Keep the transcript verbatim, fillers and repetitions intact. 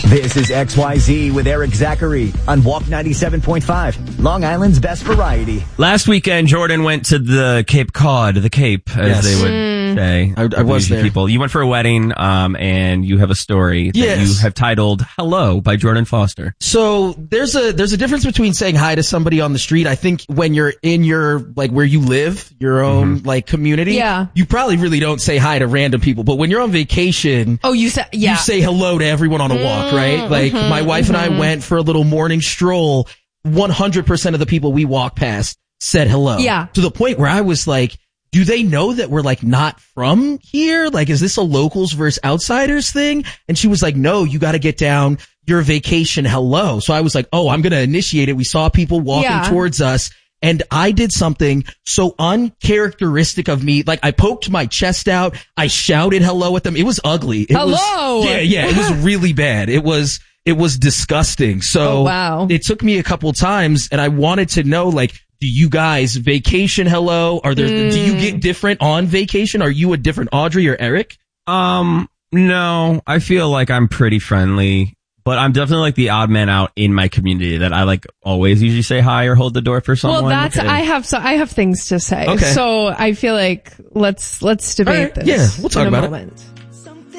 This is X Y Z with Eric Zachary on Walk ninety-seven point five, Long Island's best variety. Last weekend, Jordan went to the Cape Cod, the Cape, as Yes. they would Mm. say. I, I was there. People. You went for a wedding, um, and you have a story that Yes. you have titled "Hello" by Jordan Foster. So there's a there's a difference between saying hi to somebody on the street. I think when you're in your like where you live, your own Mm-hmm. like community, Yeah. you probably really don't say hi to random people. But when you're on vacation, Oh, you said, yeah. you say hello to everyone on a walk, right? Like mhm, my wife and I mhm. went for a little morning stroll. one hundred percent of the people we walked past said hello. Yeah. To the point where I was like, do they know that we're like not from here? Like, is this a locals versus outsiders thing? And she was like, no, you got to get down your vacation. Hello. So I was like, oh, I'm going to initiate it. We saw people walking Yeah. towards us. And I did something so uncharacteristic of me. Like I poked my chest out. I shouted hello at them. It was ugly. It Hello! Was, yeah, yeah. It was really bad. It was, it was disgusting. So Oh, wow. it took me a couple times and I wanted to know, like, do you guys vacation hello? Are there, Mm. do you get different on vacation? Are you a different Audrey or Eric? Um, no, I feel like I'm pretty friendly, but I'm definitely like the odd man out in my community that I like always usually say hi or hold the door for someone. Well, that's And- I have so I have things to say. Okay. So I feel like let's let's debate All right, this. yeah, we'll talk in a about it. moment.